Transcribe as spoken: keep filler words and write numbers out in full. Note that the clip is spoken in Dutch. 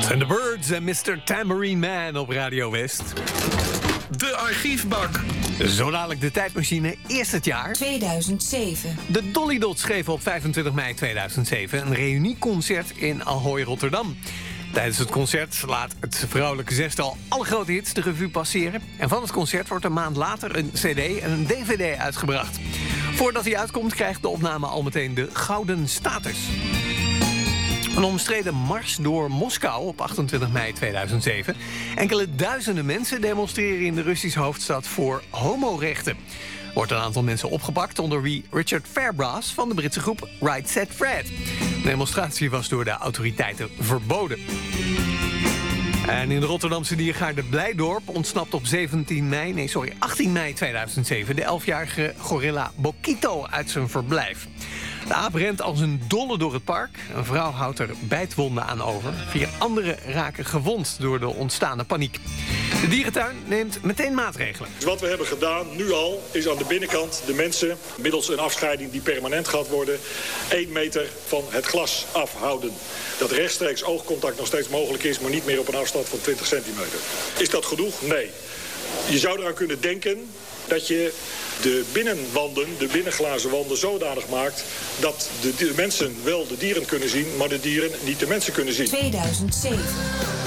En de Birds en mister Tambourine Man op Radio West. De archiefbak. Zo dadelijk de tijdmachine, eerst het jaar. tweeduizend zeven. De Dolly Dots geven op vijfentwintig mei tweeduizend zeven een reunieconcert in Ahoy, Rotterdam. Tijdens het concert laat het vrouwelijke zestal alle grote hits de revue passeren. En van het concert wordt een maand later een cd en een dvd uitgebracht. Voordat hij uitkomt krijgt de opname al meteen de gouden status. Een omstreden mars door Moskou op achtentwintig mei tweeduizend zeven. Enkele duizenden mensen demonstreren in de Russische hoofdstad voor homorechten. Er wordt een aantal mensen opgepakt, onder wie Richard Fairbrass van de Britse groep Right Said Fred. De demonstratie was door de autoriteiten verboden. En in de Rotterdamse diergaarde Blijdorp ontsnapt op zeventien mei, nee sorry, achttien mei tweeduizend zeven... de elfjarige gorilla Bokito uit zijn verblijf. De aap rent als een dolle door het park. Een vrouw houdt er bijtwonden aan over. Vier anderen raken gewond door de ontstane paniek. De dierentuin neemt meteen maatregelen. Dus wat we hebben gedaan, nu al, is aan de binnenkant de mensen, middels een afscheiding die permanent gaat worden, één meter van het glas afhouden. Dat rechtstreeks oogcontact nog steeds mogelijk is, maar niet meer op een afstand van twintig centimeter. Is dat genoeg? Nee. Je zou eraan kunnen denken dat je de binnenwanden, de binnenglazen wanden zodanig maakt dat de, de mensen wel de dieren kunnen zien, maar de dieren niet de mensen kunnen zien. tweeduizend zeven.